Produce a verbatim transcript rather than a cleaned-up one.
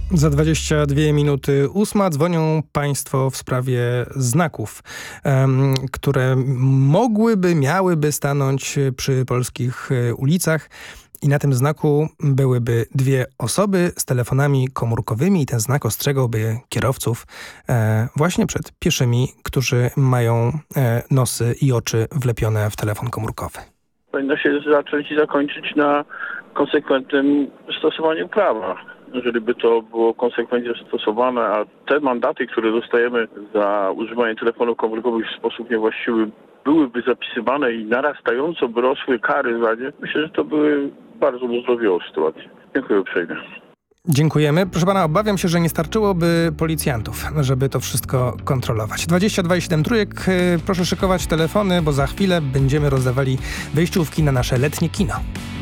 Za dwadzieścia dwie minuty ósma dzwonią Państwo w sprawie znaków, um, które mogłyby, miałyby stanąć przy polskich ulicach. I na tym znaku byłyby dwie osoby z telefonami komórkowymi i ten znak ostrzegałby kierowców e, właśnie przed pieszymi, którzy mają e, nosy i oczy wlepione w telefon komórkowy. Powinno się zacząć i zakończyć na konsekwentnym stosowaniu prawa. Jeżeli by to było konsekwentnie stosowane, a te mandaty, które dostajemy za używanie telefonów komórkowych w sposób niewłaściwy, byłyby zapisywane i narastająco by rosły kary za nie, myślę, że to były bardzo uzdrowiłą sytuację. Dziękuję uprzejmie. Dziękujemy. Proszę pana, obawiam się, że nie starczyłoby policjantów, żeby to wszystko kontrolować. dwadzieścia dwa i siedem trójek. Proszę szykować telefony, bo za chwilę będziemy rozdawali wejściówki na nasze letnie kino.